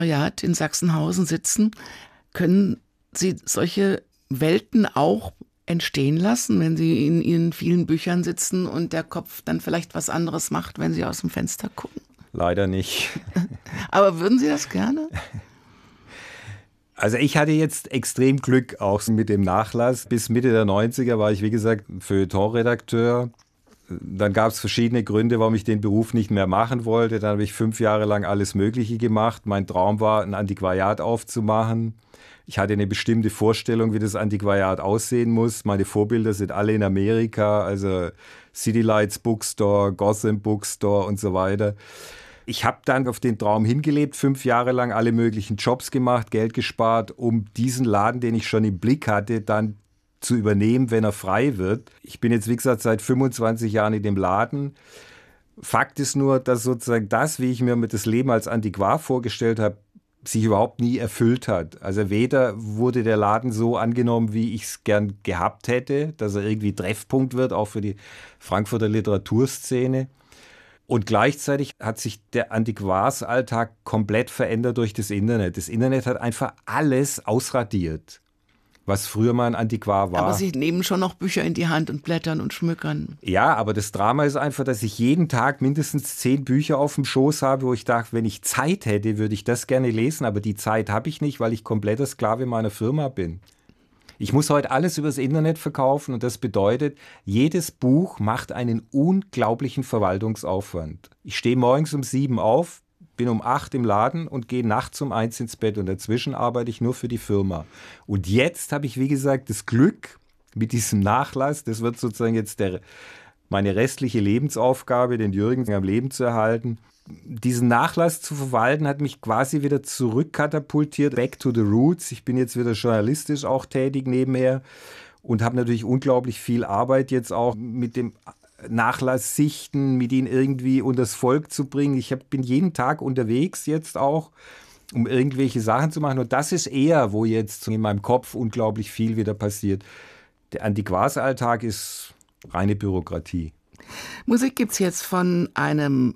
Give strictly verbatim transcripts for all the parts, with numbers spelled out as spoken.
Sekretariat in Sachsenhausen sitzen, können Sie solche Welten auch entstehen lassen, wenn Sie in Ihren vielen Büchern sitzen und der Kopf dann vielleicht was anderes macht, wenn Sie aus dem Fenster gucken? Leider nicht. Aber würden Sie das gerne? Also ich hatte jetzt extrem Glück auch mit dem Nachlass. Bis Mitte der neunziger war ich, wie gesagt, Feuilleton-Redakteur. Dann gab es verschiedene Gründe, warum ich den Beruf nicht mehr machen wollte. Dann habe ich fünf Jahre lang alles Mögliche gemacht. Mein Traum war, ein Antiquariat aufzumachen. Ich hatte eine bestimmte Vorstellung, wie das Antiquariat aussehen muss. Meine Vorbilder sind alle in Amerika, also City Lights Bookstore, Gotham Bookstore und so weiter. Ich habe dann auf den Traum hingelebt, fünf Jahre lang alle möglichen Jobs gemacht, Geld gespart, um diesen Laden, den ich schon im Blick hatte, dann zu übernehmen, wenn er frei wird. Ich bin jetzt, wie gesagt, seit fünfundzwanzig Jahren in dem Laden. Fakt ist nur, dass sozusagen das, wie ich mir mit das Leben als Antiquar vorgestellt habe, sich überhaupt nie erfüllt hat. Also weder wurde der Laden so angenommen, wie ich es gern gehabt hätte, dass er irgendwie Treffpunkt wird, auch für die Frankfurter Literaturszene. Und gleichzeitig hat sich der Antiquarsalltag komplett verändert durch das Internet. Das Internet hat einfach alles ausradiert, was früher mal ein Antiquar war. Aber Sie nehmen schon noch Bücher in die Hand und blättern und schmückern. Ja, aber das Drama ist einfach, dass ich jeden Tag mindestens zehn Bücher auf dem Schoß habe, wo ich dachte, wenn ich Zeit hätte, würde ich das gerne lesen. Aber die Zeit habe ich nicht, weil ich kompletter Sklave meiner Firma bin. Ich muss heute alles übers Internet verkaufen und das bedeutet, jedes Buch macht einen unglaublichen Verwaltungsaufwand. Ich stehe morgens um sieben auf, bin um acht im Laden und gehe nachts um eins ins Bett und dazwischen arbeite ich nur für die Firma. Und jetzt habe ich, wie gesagt, das Glück mit diesem Nachlass, das wird sozusagen jetzt der, meine restliche Lebensaufgabe, den Jürgen am Leben zu erhalten. Diesen Nachlass zu verwalten hat mich quasi wieder zurückkatapultiert, back to the roots. Ich bin jetzt wieder journalistisch auch tätig nebenher und habe natürlich unglaublich viel Arbeit jetzt auch mit dem Nachlass sichten, mit ihn irgendwie unters Volk zu bringen. Ich hab, bin jeden Tag unterwegs jetzt auch, um irgendwelche Sachen zu machen. Und das ist eher, wo jetzt in meinem Kopf unglaublich viel wieder passiert. Der Antiquarsalltag ist reine Bürokratie. Musik gibt's jetzt von einem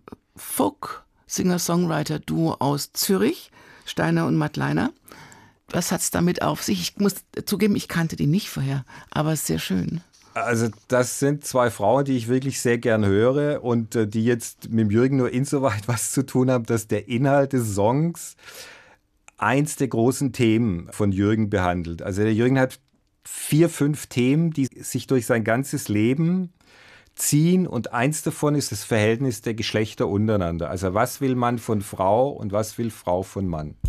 Folk-Singer-Songwriter-Duo aus Zürich, Steiner und Mattleiner. Was hat's damit auf sich? Ich muss zugeben, ich kannte die nicht vorher, aber es ist sehr schön. Also das sind zwei Frauen, die ich wirklich sehr gern höre und äh, die jetzt mit Jürgen nur insoweit was zu tun haben, dass der Inhalt des Songs eins der großen Themen von Jürgen behandelt. Also der Jürgen hat vier, fünf Themen, die sich durch sein ganzes Leben ziehen und eins davon ist das Verhältnis der Geschlechter untereinander. Also was will Mann von Frau und was will Frau von Mann?